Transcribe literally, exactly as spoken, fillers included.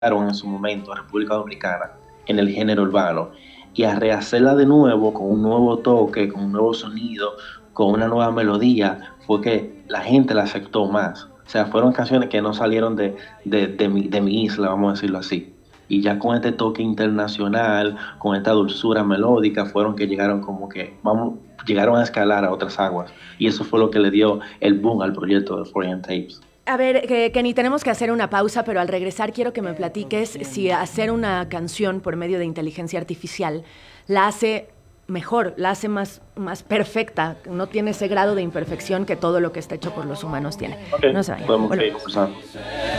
en su momento a República Dominicana en el género urbano y a rehacerla de nuevo con un nuevo toque, con un nuevo sonido, con una nueva melodía, fue que la gente la aceptó más. O sea, fueron canciones que no salieron de, de, de, mi, de mi isla, vamos a decirlo así. Y ya con este toque internacional, con esta dulzura melódica, fueron que llegaron como que, vamos, llegaron a escalar a otras aguas. Y eso fue lo que le dio el boom al proyecto de Foreign Tapes. A ver, que, Kenny, tenemos que hacer una pausa, pero al regresar quiero que me platiques si hacer una canción por medio de inteligencia artificial la hace mejor, la hace más, más perfecta, no tiene ese grado de imperfección que todo lo que está hecho por los humanos tiene. Okay, No se vayan. podemos Bueno. seguir conversando.